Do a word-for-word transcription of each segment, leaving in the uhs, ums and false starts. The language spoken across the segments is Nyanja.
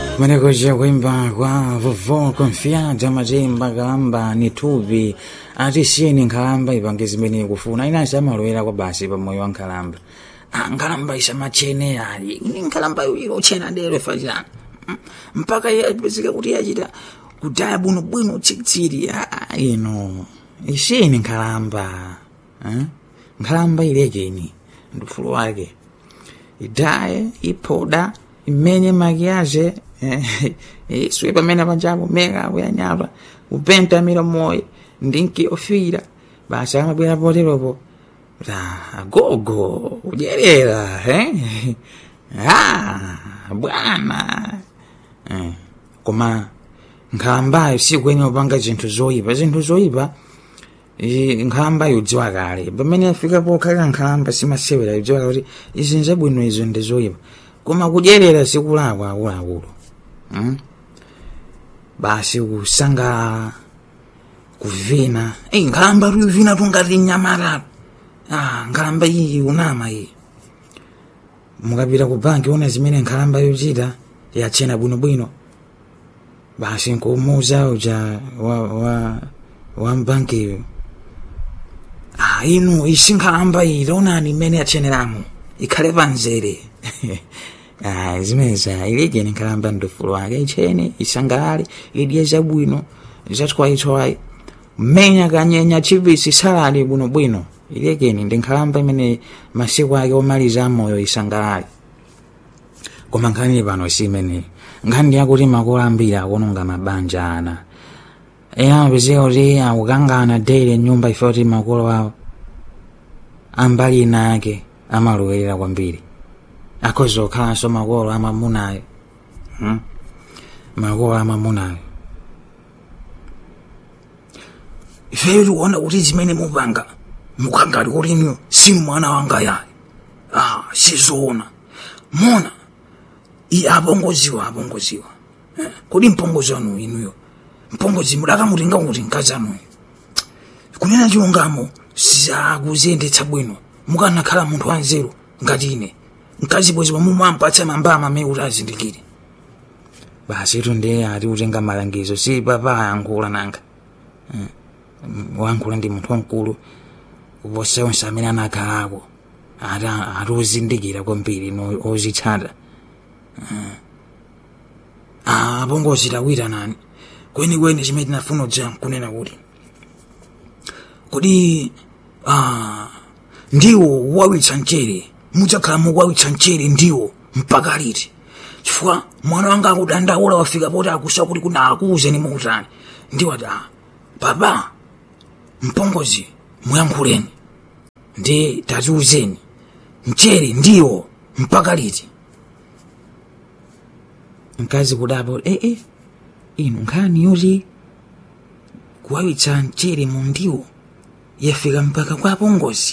Managoja wimba kwa vovo konfianta majemba gamba ni tubi ati sieni nkalamba ipange zimene kufuna inansi amalowera kwa basi pa moyo wa nkalamba. Ah, nkalamba isa machene ali nkalamba ilo chena dero fajana mpaka yapezeka kuti yachita kudaya buno bwino tsitsiri ah ino isieni nkalamba eh nkalamba ilekeni ndufulu wake idaye ipoda imenye makiaje eh swe pamene panjapo mega uyanyapa upenta miro moyo ndinki ofira basi amabwera poteropo ta gogo ujerera eh ah bwana eh koma nkhamba sikwenye upanga zinthu zoyipa zinthu zoyipa nkhamba yodziwa kale pamene afika pokala nkhamba simasewera yodziwa kuti izinja bwino izo ndi zoyipa koma kujerera sikulakwa akuluakulu hmm? Basi kusanga kuvina eh nkhamba ruvina tungati nyamara ah nkhamba iyi unama iyi mukapita ku banki una zimene nkhamba yochita yachena bwino bwino basi nkumuza uja wa wa wa banki ah inu isinkhamba iyi onani imene yacheneramo ikhale panzere ah zimeza ilege nkalamba ndufulu wake chene isangali idye zabwino zatwaitwai menya kanyenya chivisi salali buno bwino ilege ndi nkalamba imene masiku ake omaliza moyo isangali koma nkhani pano simene nkhani yakuti makolo ambiri akononga mabanja ana ena bezeo ri akukangana daily nyumba ifoti makolo awo ambali nake amalowera kwambiri akozo khala so makolo amamunayo hmm? makolo amamunayo ife uona kuti zimene mupanga mukangali kuti inu sinu mwana wanga yayi ah sizoona mona i abongoziwa abongoziwa eh? Kodi mpongozi wanu inuyo mpongozi mudaka mutinga kuti nkazanu kunena chilungamo sizakuziyendetsa bwino mukanakhala munthu wanzeru ngati ine nkazi bwezi mumwampatsa mambama amene kuti azindikire basi tu ndiye ati utenga malangizo si papa ayankhula nanga hmm. Wayankhula ndi munthu wamkulu kuposa onse amene anakhalako ati uzindikira kwambiri no ozitsata hmm. Ah bongozi lawira nani kweni kweni chimene tinafuna kudziwa kunena kuti kodi ah ndiwo wawitsa mchere mudzakhala mukwawitsa mchere ndiwo mpaka liti chifukwa mwana wanga akudandaula wafika poti akusa kuti kuna akuze ni mutani ndiwo ati ah baba mpongozi muyankhuleni ndi tatiuzeni mchere ndiwo mpaka liti mkazi kudapo eh eh inu nkhani yoti kuwawitsa mchere mu ndiwo yafika mpaka kwa pongozi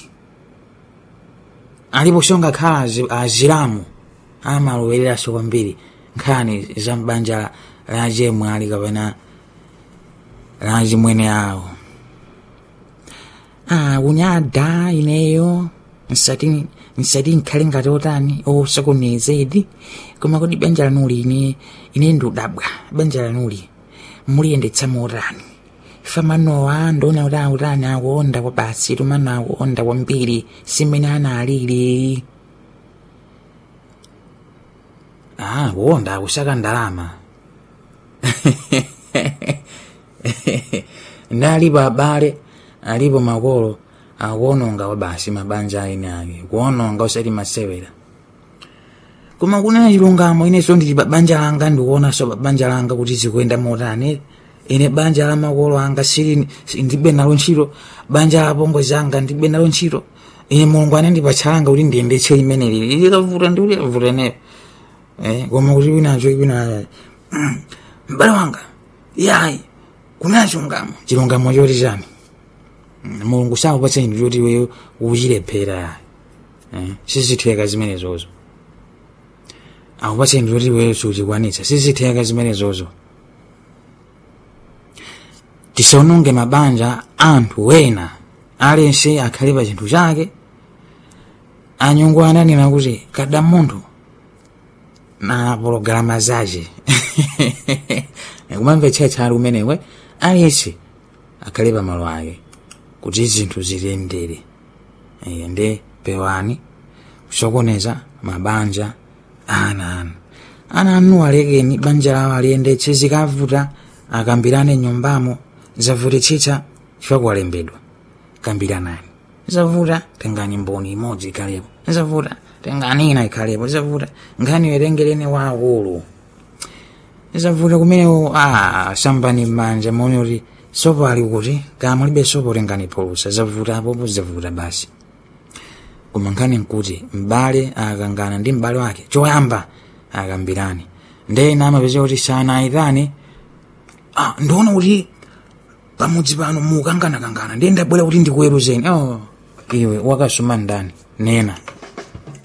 alipo shonga khala azilamu amalowera so kwambiri nkhani za mbanja la jemwe ali kapena la jimwene awo ah unyada ineyo nsati nsati nkhale ngati otani osakonezedi koma kodi banja lanuli ine ine ndudabwa banja lanuli muliyendetsa motani famanowa ndona ura urani akuonda kwa basi tumano akuonda kwambiri simene analili ah kuonda akusaka ndalama ndalipo abale alipo makolo akuononga kwa basi mabanja aine ake kuononga usati masewera koma kunena chilungamo ineso ndi banja langa ndikuona so banja langa kuti zikuenda motani ine banja la makolo anga sili ndibe nalo ntchito banja la pongozi anga ndibe nalo ntchito ine mulungu anandipatsalanga kuti ndiyendetse limene lili likavuta ndi likavuta ne eh koma kuti winacho wina mbale wanga yayi kuna chilungamo chilungamo choti chani mulungu sakupatsa inu choti wewe uchilephera eh sizitheka zimene zozo akupatsa inu choti wewe suchikwanitsa sizitheka zimene zozo tisononge mabanja anthu wena alense akhale pa chinthu chake anyungu ananena kuti kada munthu na pologalamu zace kumamvetsetsa ali umenewe aliyense akhale pamalo ake kuti zinthu zilendere. E, ndi pewani kusokoneza mabanja ana anu. Ana anu alekeni banja lawo aliyendetse, zikavuta akambirane nyumbamo, zavutitsitsa chifukwa kuwalembedwa kambiranani. Zavuta tengani mboni imodzi ikhalepo, zavuta tengani ina ikhalepo, zavuta nkhani werengereni waakulu, zavuta kumenewo ah, sambani m'manja muone kuti sopo ali kuti kama mulibe sopo tengani phulusa, zavuta apopo zavuta basi. Koma nkhani nkuti m'bale akangana ndi m'bale wake choyamba akambirani. Ndena amapeza kuti sana ayitane, ah ndiona kuti pamudzi pano mukangana kangana ndiye ndabwera kuti ndikuweruzeni. Oh, iwe wakasuma ndani nena